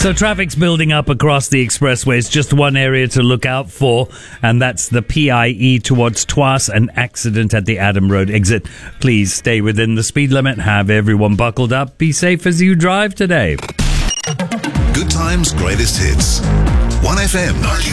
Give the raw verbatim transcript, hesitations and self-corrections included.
So traffic's building up across the expressways. Just one area to look out for, and that's the P I E towards Tuas, an accident at the Adam Road exit. Please stay within the speed limit. Have everyone buckled up. Be safe as you drive today. Good times, greatest hits. one F M ninety-one.